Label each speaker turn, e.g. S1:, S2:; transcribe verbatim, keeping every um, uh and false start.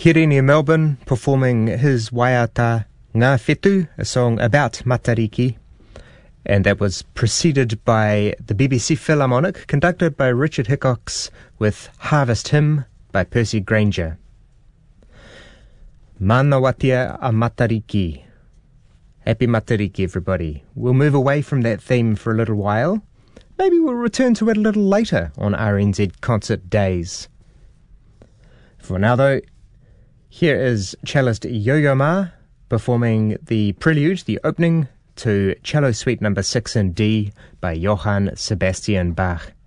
S1: Here near Melbourne, performing his Waiata Ngā Whetū, a song about Matariki, and that was preceded by the B B C Philharmonic, conducted by Richard Hickox, with Harvest Hymn by Percy Granger. Manawatia a Matariki. Happy Matariki, everybody. We'll move away from that theme for a little while. Maybe we'll return to it a little later on R N Z Concert Days. For now, though, here is cellist Yo-Yo Ma performing the prelude, the opening to Cello Suite Number six in D by Johann Sebastian Bach.